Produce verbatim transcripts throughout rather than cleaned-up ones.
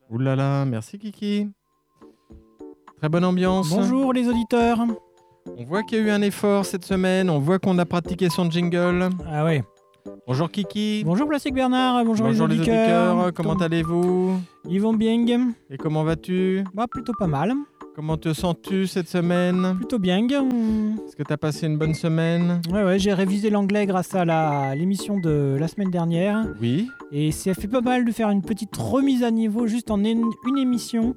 Ouh là là, merci Kiki. Très bonne ambiance. Bonjour les auditeurs. On voit qu'il y a eu un effort cette semaine, on voit qu'on a pratiqué son jingle. Ah ouais. Bonjour Kiki. Bonjour Plastique Bernard, bonjour, Bonjour les les auditeurs. auditeurs, comment Tom- allez-vous? Ils vont bien. Et comment vas-tu? Bah plutôt pas mal. Comment te sens-tu cette semaine? Plutôt bien. Mm. Est-ce que tu as passé une bonne semaine? Ouais ouais, j'ai révisé l'anglais grâce à la l'émission de la semaine dernière. Oui. Et ça fait pas mal de faire une petite remise à niveau juste en une, une émission.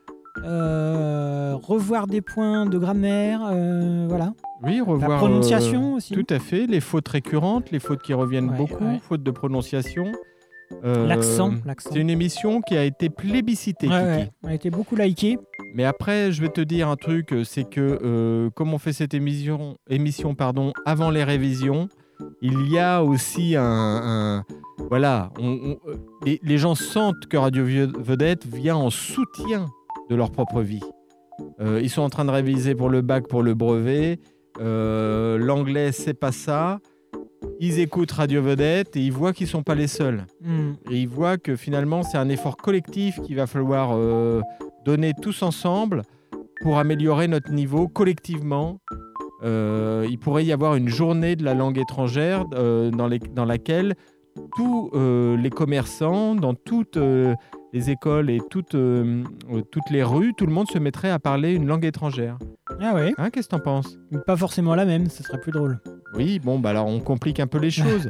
Euh, revoir des points de grammaire, euh, voilà. Oui, revoir La prononciation euh, aussi. Tout à fait, les fautes récurrentes, les fautes qui reviennent Ouais, beaucoup, ouais. fautes de prononciation. Euh, L'accent, l'accent. C'est une émission qui a été plébiscitée, Ouais, Kiki. ouais, elle a été beaucoup likée. Mais après, je vais te dire un truc, c'est que euh, comme on fait cette émission, émission pardon, avant les révisions, il y a aussi un... un- voilà, on- on- euh, les, les gens sentent que Radio Vedette vient en soutien de leur propre vie. Euh, ils sont en train de réviser pour le bac, pour le brevet. Euh, L'anglais, c'est pas ça. Ils écoutent Radio Vedette et ils voient qu'ils sont pas les seuls. Mm. Et ils voient que finalement, c'est un effort collectif qu'il va falloir euh, donner tous ensemble pour améliorer notre niveau collectivement. Euh, il pourrait y avoir une journée de la langue étrangère euh, dans, les, dans laquelle tous euh, les commerçants, dans toutes euh, les écoles et toutes, euh, euh, toutes les rues, tout le monde se mettrait à parler une langue étrangère. Ah ouais, Hein, qu'est-ce que t'en penses? mais pas forcément la même, ce serait plus drôle. Oui, bon, bah alors on complique un peu les choses.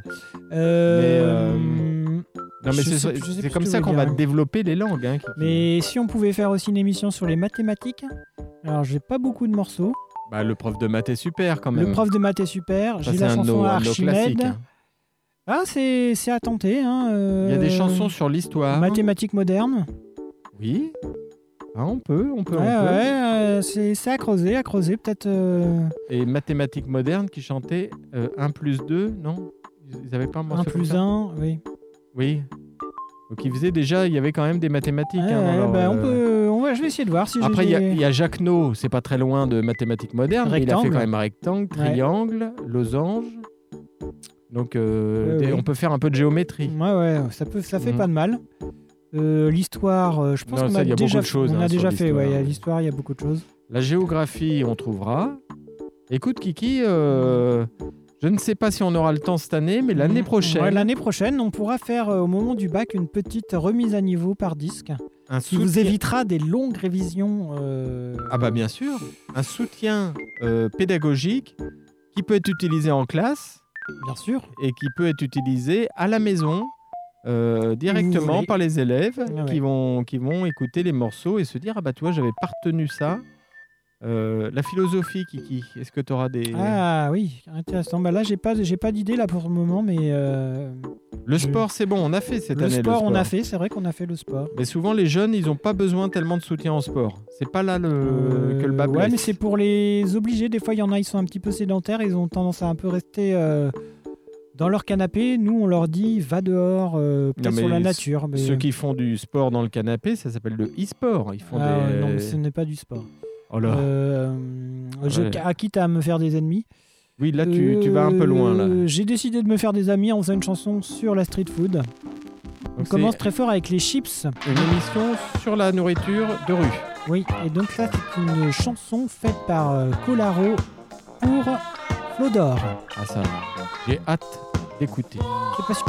Euh, Non, mais je c'est, sais- c'est je sais plus comme ce que ça je qu'on veux va dire. développer les langues. Hein, Kiki. Mais si on pouvait faire aussi une émission sur les mathématiques, alors j'ai pas beaucoup de morceaux. Bah, le prof de maths est super quand même. Le prof de maths est super, Ça, j'ai c'est la un de chanson nos, à un de nos classiques. Archimède. Ah, c'est, c'est à tenter. Hein, euh, Il y a des chansons sur l'histoire. Mathématiques modernes. Oui. Ah, on peut, on peut, Ouais, on peut. ouais, euh, c'est, c'est à creuser, à creuser. Peut-être. euh, Et mathématiques modernes qui chantaient euh, un plus deux, non? Ils n'avaient pas un morceau un comme plus ça un, oui. Oui. Donc ils faisaient déjà, il y avait quand même des mathématiques. Ouais, hein, dans ouais, leur, bah, euh, on peut, on va, je vais essayer de voir si Après, il y, a- j'ai. il y a Jacques No, c'est pas très loin de mathématiques modernes, mais il a fait Rectangle. quand même rectangle, Ouais. triangle, losange. Donc euh, Ouais, des- ouais. on peut faire un peu de géométrie. Ouais, ouais, ça, peut, ça fait Mhm. pas de mal. Euh, l'histoire, euh, je pense Non, qu'on ça, a, il y a déjà, beaucoup de choses, on hein, a sur déjà fait. Ouais, il y a l'histoire. l'histoire, il y a beaucoup de choses. La géographie, on trouvera. Écoute, Kiki, euh, je ne sais pas si on aura le temps cette année, mais l'année Mhm. prochaine, Ouais, l'année prochaine, on pourra faire euh, au moment du bac une petite remise à niveau par disque un qui vous soutien- évitera des longues révisions. euh, Ah bah bien sûr, un soutien euh, pédagogique qui peut être utilisé en classe Bien sûr. et qui peut être utilisé à la maison euh, directement voulez. par les élèves Ah ouais. qui, vont, qui vont écouter les morceaux et se dire « Ah bah toi, j'avais pas retenu ça Euh, ». La philosophie, Kiki, est-ce que tu auras des... Ah oui, intéressant. Bah là, j'ai pas, j'ai pas d'idée là pour le moment, mais euh, Le je- sport, c'est bon, on a fait cette le année sport, le sport. on a fait. C'est vrai qu'on a fait le sport. Mais souvent, les jeunes, ils n'ont pas besoin tellement de soutien en sport. C'est pas là le... Euh, que le bas ouais, blesse. mais c'est pour les obligés. Des fois, il y en a, ils sont un petit peu sédentaires. Ils ont tendance à un peu rester euh, dans leur canapé. Nous, on leur dit va dehors, euh, peut-être Non, sur la mais nature. Mais... Ceux qui font du sport dans le canapé, ça s'appelle le e-sport. Ils font Ah, des... non, mais ce n'est pas du sport. Oh là. Euh, je, Ouais. à quitte à me faire des ennemis. Oui, là, tu, tu vas un peu loin. Là. Euh, J'ai décidé de me faire des amis en faisant une chanson sur la street food. On Donc, commence c'est très fort avec les chips. une émission sur la nourriture de rue. Oui, et donc là, c'est une chanson faite par euh, Colaro pour Flodor. Ah ça, j'ai hâte d'écouter. C'est pas